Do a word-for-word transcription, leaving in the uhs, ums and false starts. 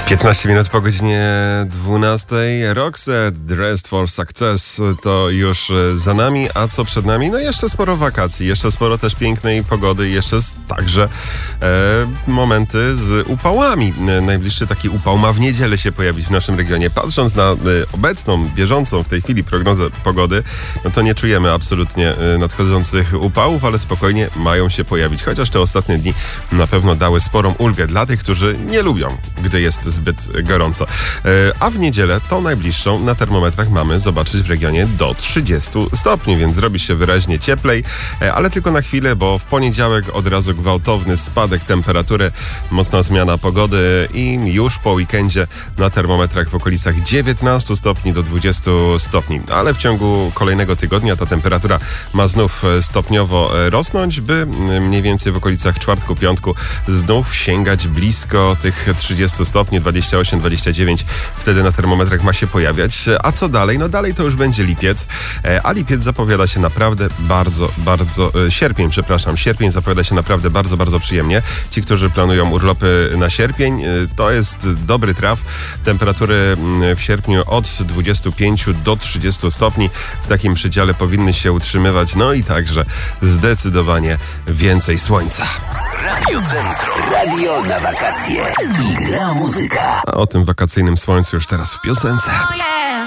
piętnaście minut po godzinie dwunastej. Roxette, Dressed for Success to już za nami, a co przed nami? No jeszcze sporo wakacji, jeszcze sporo też pięknej pogody, jeszcze także e, momenty z upałami. Najbliższy taki upał ma w niedzielę się pojawić w naszym regionie. Patrząc na e, obecną, bieżącą w tej chwili prognozę pogody, no to nie czujemy absolutnie e, nadchodzących upałów, ale spokojnie mają się pojawić. Chociaż te ostatnie dni na pewno dały sporą ulgę dla tych, którzy nie lubią, gdy jest zbyt gorąco. A w niedzielę, tą najbliższą, na termometrach mamy zobaczyć w regionie do trzydziestu stopni, więc zrobi się wyraźnie cieplej, ale tylko na chwilę, bo w poniedziałek od razu gwałtowny spadek temperatury, mocna zmiana pogody i już po weekendzie na termometrach w okolicach dziewiętnastu stopni do dwudziestu stopni. Ale w ciągu kolejnego tygodnia ta temperatura ma znów stopniowo rosnąć, by mniej więcej w okolicach czwartku, piątku znów sięgać blisko tych trzydziestu stopni, dwadzieścia osiem dwadzieścia dziewięć wtedy na termometrach ma się pojawiać. A co dalej? No dalej to już będzie lipiec, a lipiec zapowiada się naprawdę bardzo, bardzo, sierpień, przepraszam, sierpień zapowiada się naprawdę bardzo, bardzo przyjemnie. Ci, którzy planują urlopy na sierpień, to jest dobry traf. Temperatury w sierpniu od dwudziestu pięciu do trzydziestu stopni w takim przedziale powinny się utrzymywać, no i także zdecydowanie więcej słońca. Radio Centrum. Radio na wakacje. I gra muzyka. A o tym wakacyjnym słońcu już teraz w piosence.